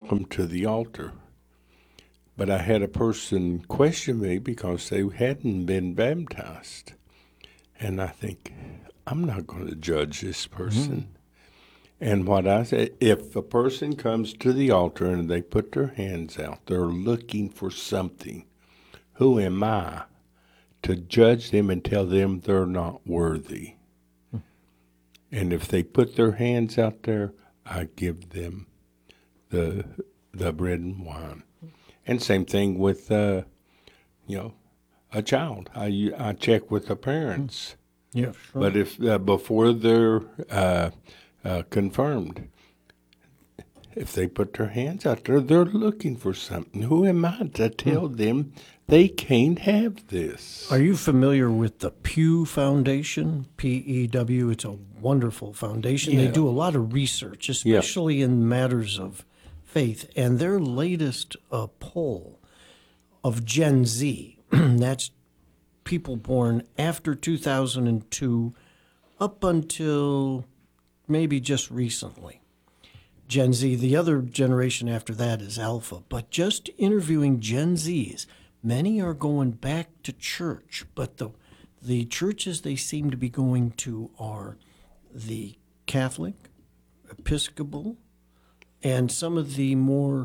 welcome to the altar. But I had a person question me because they hadn't been baptized. And I think, I'm not going to judge this person. And what I say, if a person comes to the altar and they put their hands out, they're looking for something. Who am I to judge them and tell them they're not worthy? And if they put their hands out there, I give them the bread and wine. And same thing with, a child. I check with the parents. Yeah, sure. But if before they're confirmed, if they put their hands out there, they're looking for something. Who am I to tell them they can't have this? Are you familiar with the Pew Foundation, P-E-W? It's a wonderful foundation. Yeah. They do a lot of research, especially in matters of faith. And their latest poll of Gen Z, that's people born after 2002 up until maybe just recently. Gen Z, the other generation after that is Alpha. But just interviewing Gen Zs, many are going back to church, but the churches they seem to be going to are the Catholic, Episcopal, and some of the more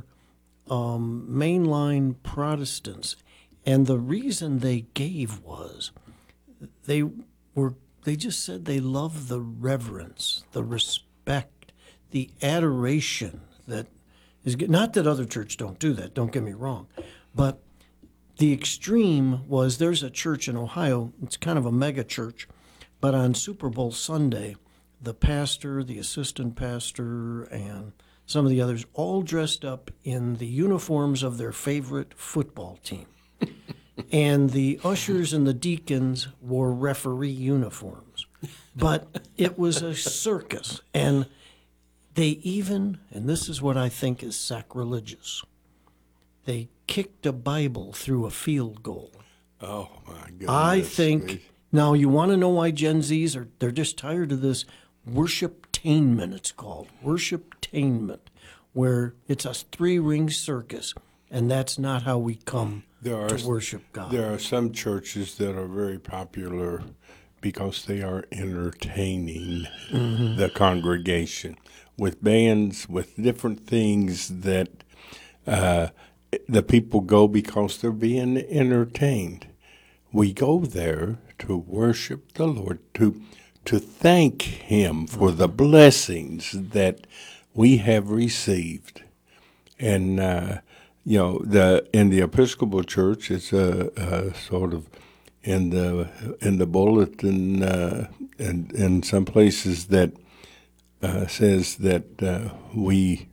mainline Protestants. And the reason they gave was they just said they love the reverence, the respect, the adoration that is not that other churches don't do that, don't get me wrong, but the extreme was there's a church in Ohio, it's kind of a mega church, but on Super Bowl Sunday, the pastor, the assistant pastor, and some of the others all dressed up in the uniforms of their favorite football team. And the ushers and the deacons wore referee uniforms. But it was a circus. And they even, and this is what I think is sacrilegious, they kicked a Bible through a field goal. Oh, my goodness. I think, now you want to know why Gen Zs they're just tired of this worship-tainment, it's called. Worship-tainment, where it's a three-ring circus, and that's not how we come to worship God. There are some churches that are very popular because they are entertaining the congregation with bands, with different things that the people go because they're being entertained. We go there to worship the Lord, to thank Him for the blessings that we have received. And in the Episcopal Church, it's a sort of in the bulletin and in some places that says that we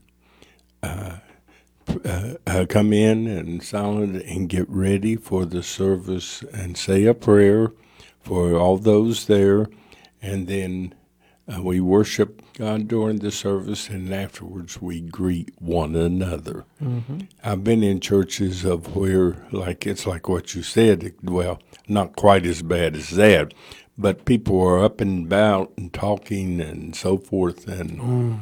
come in and silent and get ready for the service and say a prayer for all those there, and then we worship God during the service, and afterwards we greet one another. I've been in churches of where, it's like what you said, well, not quite as bad as that, but people are up and about and talking and so forth, and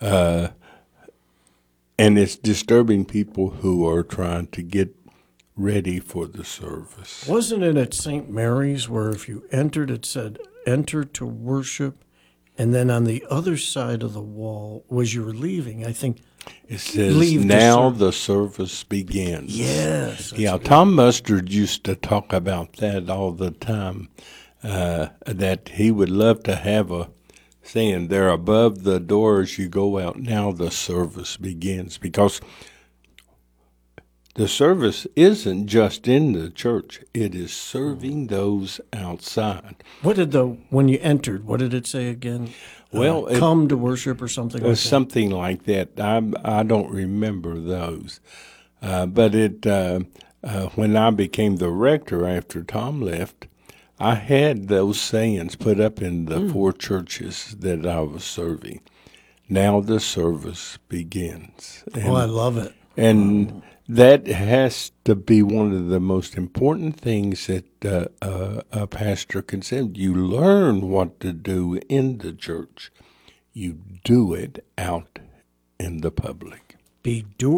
it's disturbing people who are trying to get ready for the service. Wasn't it at St. Mary's where if you entered, it said, enter to worship, and then on the other side of the wall, as you were leaving, I think, it says, now the service begins. Yes. Yeah, Tom Mustard used to talk about that all the time, that he would love to have a saying there above the door as you go out, now the service begins, because the service isn't just in the church, it is serving those outside. When you entered, what did it say again? Well, come to worship or something like that? Something like that. I don't remember those. But when I became the rector after Tom left, I had those sayings put up in the 4 churches that I was serving. Now the service begins. I love it. And that has to be one of the most important things that a pastor can say. You learn what to do in the church. You do it out in the public. Be doers